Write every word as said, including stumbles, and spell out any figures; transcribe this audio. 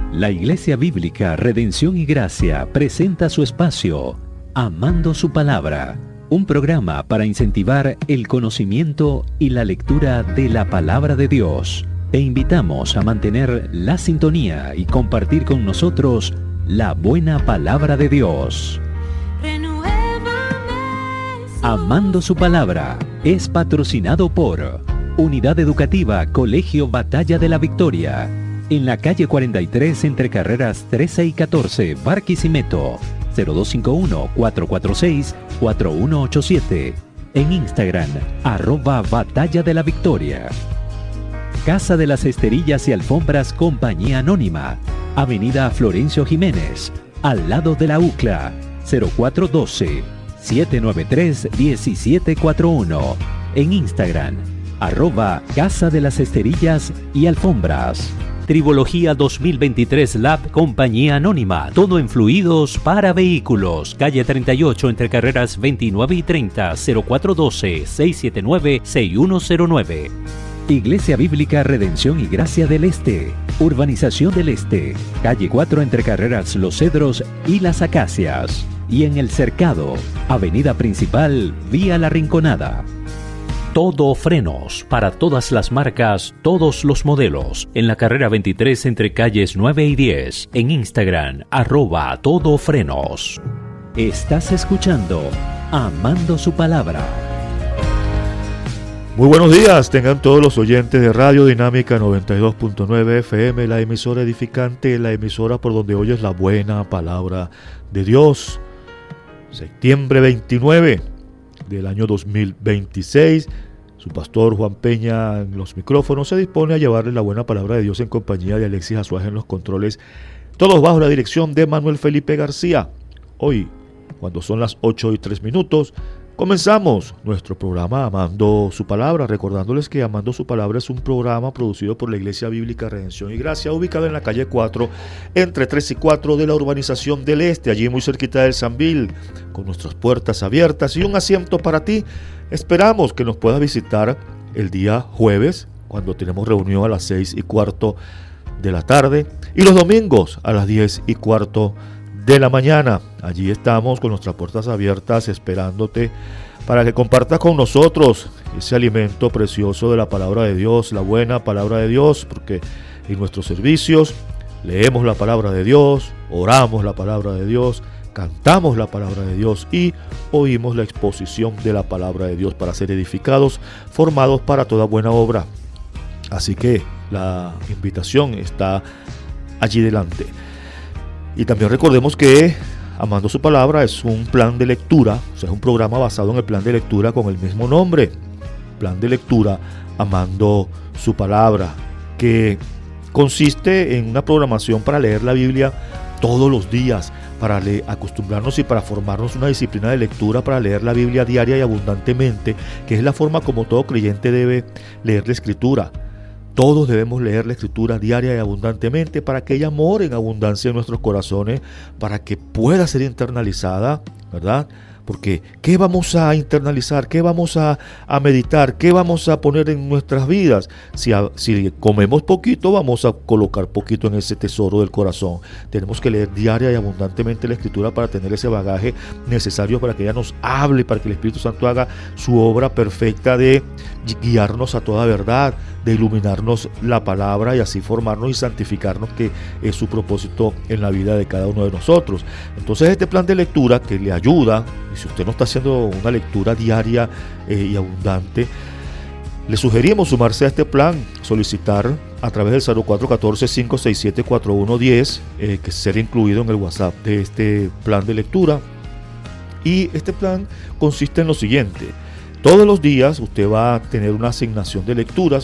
La Iglesia Bíblica Redención y Gracia presenta su espacio Amando su Palabra, un programa para incentivar el conocimiento y la lectura de la Palabra de Dios. Te invitamos a mantener la sintonía y compartir con nosotros la buena Palabra de Dios. Amando su Palabra es patrocinado por Unidad Educativa Colegio Batalla de la Victoria, en la calle cuarenta y tres entre carreras trece y catorce, Barquisimeto, cero dos cinco uno, cuatro cuatro seis, cuatro uno ocho siete. En Instagram, arroba Batalla de la Victoria. Casa de las Esterillas y Alfombras Compañía Anónima, Avenida Florencio Jiménez, al lado de la U C L A, cero cuatro uno dos, siete nueve tres, uno siete cuatro uno. En Instagram, arroba Casa de las Esterillas y Alfombras. Tribología dos mil veintitrés Lab Compañía Anónima, todo en fluidos para vehículos, calle treinta y ocho entre carreras veintinueve y treinta, cero cuatro uno dos, seis siete nueve, seis uno cero nueve. Iglesia Bíblica Redención y Gracia del Este, Urbanización del Este, calle cuatro entre carreras Los Cedros y Las Acacias, y en El Cercado, avenida principal, vía La Rinconada. Todo Frenos, para todas las marcas, todos los modelos, en la carrera veintitrés entre calles nueve y diez, en Instagram, arroba Todo Frenos. Estás escuchando Amando su Palabra. Muy buenos días, tengan todos los oyentes de Radio Dinámica noventa y dos punto nueve F M, la emisora edificante, la emisora por donde oyes la buena palabra de Dios. Septiembre veintinueve del año dos mil veintiséis, su pastor Juan Peña en los micrófonos se dispone a llevarle la buena palabra de Dios en compañía de Alexis Azuaje en los controles, todos bajo la dirección de Manuel Felipe García. Hoy, cuando son las ocho y tres minutos, comenzamos nuestro programa Amando su Palabra, recordándoles que Amando su Palabra es un programa producido por la Iglesia Bíblica Redención y Gracia, ubicado en la calle cuatro, entre tres y cuatro de la Urbanización del Este, allí muy cerquita del Sambil, con nuestras puertas abiertas y un asiento para ti. Esperamos que nos puedas visitar el día jueves, cuando tenemos reunión a las seis y cuarto de la tarde, y los domingos a las diez y cuarto de la mañana. Allí estamos con nuestras puertas abiertas esperándote para que compartas con nosotros ese alimento precioso de la palabra de Dios, la buena palabra de Dios, porque en nuestros servicios leemos la palabra de Dios, oramos la palabra de Dios, cantamos la palabra de Dios y oímos la exposición de la palabra de Dios para ser edificados, formados para toda buena obra. Así que la invitación está allí delante. Y también recordemos que Amando su Palabra es un plan de lectura, o sea, es un programa basado en el plan de lectura con el mismo nombre, plan de lectura Amando su Palabra, que consiste en una programación para leer la Biblia todos los días, para le- acostumbrarnos y para formarnos una disciplina de lectura, para leer la Biblia diaria y abundantemente, que es la forma como todo creyente debe leer la Escritura. Todos debemos leer la Escritura diaria y abundantemente para que ella more en abundancia en nuestros corazones, para que pueda ser internalizada, ¿verdad? Porque ¿qué vamos a internalizar? ¿Qué vamos a, a meditar? ¿Qué vamos a poner en nuestras vidas? Si, a, si comemos poquito, vamos a colocar poquito en ese tesoro del corazón. Tenemos que leer diaria y abundantemente la Escritura para tener ese bagaje necesario para que ella nos hable, para que el Espíritu Santo haga su obra perfecta de guiarnos a toda verdad, de iluminarnos la palabra y así formarnos y santificarnos, que es su propósito en la vida de cada uno de nosotros. Entonces este plan de lectura que le ayuda, y si usted no está haciendo una lectura diaria eh, y abundante, le sugerimos sumarse a este plan, solicitar a través del cero cuatro uno cuatro, cinco seis siete, cuatro uno uno cero, eh, que será incluido en el WhatsApp de este plan de lectura. Y este plan consiste en lo siguiente: todos los días usted va a tener una asignación de lecturas,